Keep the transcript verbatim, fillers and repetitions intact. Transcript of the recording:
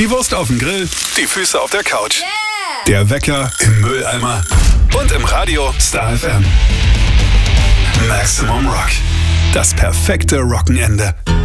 Die Wurst auf dem Grill, die Füße auf der Couch. Yeah! Der Wecker im Mülleimer und im Radio Star F M. Maximum Rock. Das perfekte Rockenende.